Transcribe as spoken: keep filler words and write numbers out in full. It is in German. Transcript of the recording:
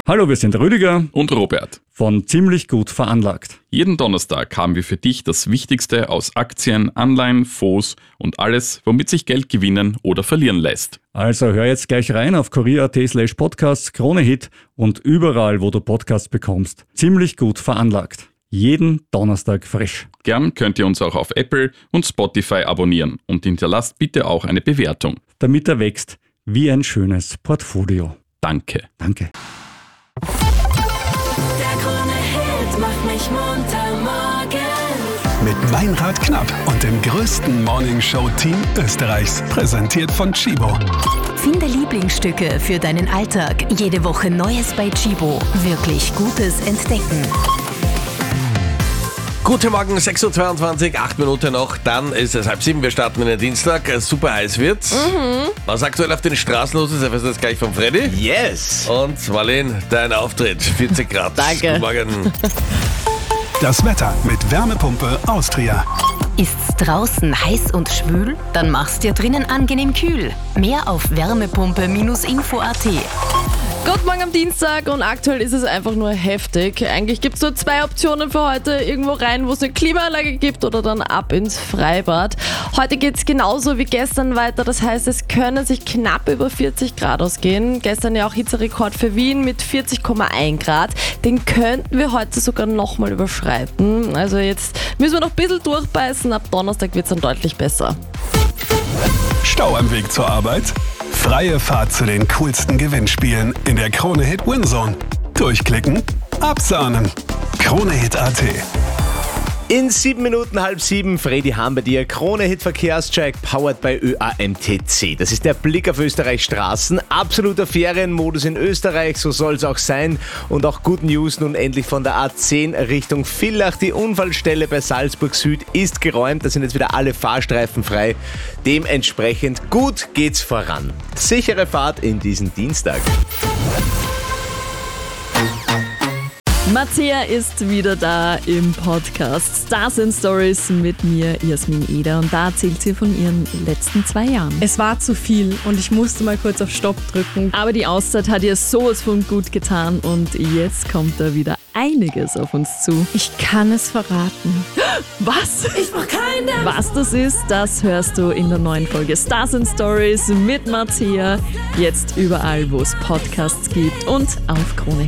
Hallo, wir sind Rüdiger und Robert von Ziemlich gut veranlagt. Jeden Donnerstag haben wir für dich das Wichtigste aus Aktien, Anleihen, Fonds und alles, womit sich Geld gewinnen oder verlieren lässt. Also hör jetzt gleich rein auf kurier.at slash podcasts, Kronehit und überall, wo du Podcasts bekommst. Ziemlich gut veranlagt. Jeden Donnerstag frisch. Gern könnt ihr uns auch auf Apple und Spotify abonnieren und hinterlasst bitte auch eine Bewertung. Damit er wächst wie ein schönes Portfolio. Danke. Danke. Der Krone-Hit macht mich munter morgen. Mit Meinrad Knapp und dem größten Morningshow-Team Österreichs. Präsentiert von Chibo. Finde Lieblingsstücke für deinen Alltag. Jede Woche Neues bei Chibo. Wirklich Gutes entdecken. Guten Morgen, sechs Uhr zweiundzwanzig, acht Minuten noch, dann ist es halb sieben, wir starten in den Dienstag, super heiß wird's. Mhm. Was aktuell auf den Straßen los ist, erfährst du jetzt gleich von Freddy. Yes! Und Marlene, dein Auftritt, vierzig Grad. Danke. Guten Morgen. Das Wetter mit Wärmepumpe Austria. Ist's draußen heiß und schwül? Dann mach's dir drinnen angenehm kühl. Mehr auf wärmepumpe Info punkt at. Guten Morgen am Dienstag und aktuell ist es einfach nur heftig. Eigentlich gibt es nur zwei Optionen für heute. Irgendwo rein, wo es eine Klimaanlage gibt oder dann ab ins Freibad. Heute geht es genauso wie gestern weiter. Das heißt, es können sich knapp über vierzig Grad ausgehen. Gestern ja auch Hitzerekord für Wien mit vierzig Komma eins Grad. Den könnten wir heute sogar nochmal überschreiten. Also jetzt müssen wir noch ein bisschen durchbeißen. Ab Donnerstag wird es dann deutlich besser. Stau am Weg zur Arbeit? Freie Fahrt zu den coolsten Gewinnspielen in der Krone-Hit Winzone. Durchklicken, absahnen. Kronehit punkt at. In sieben Minuten halb sieben, Freddy Hahn bei dir. Krone-Hit Verkehrscheck, powered by Ö A M T C. Das ist der Blick auf Österreichs Straßen. Absoluter Ferienmodus in Österreich, so soll es auch sein. Und auch Good News nun endlich von der A zehn Richtung Villach. Die Unfallstelle bei Salzburg Süd ist geräumt. Da sind jetzt wieder alle Fahrstreifen frei. Dementsprechend gut geht's voran. Sichere Fahrt in diesen Dienstag. Mattea ist wieder da im Podcast Stars and Stories mit mir, Jasmin Eder. Und da erzählt sie von ihren letzten zwei Jahren. Es war zu viel und ich musste mal kurz auf Stopp drücken. Aber die Auszeit hat ihr sowas von gut getan und jetzt kommt da wieder einiges auf uns zu. Ich kann es verraten. Was? Ich brauch keine. Was das ist, das hörst du in der neuen Folge Stars and Stories mit Mattea. Jetzt überall, wo es Podcasts gibt und auf Krone.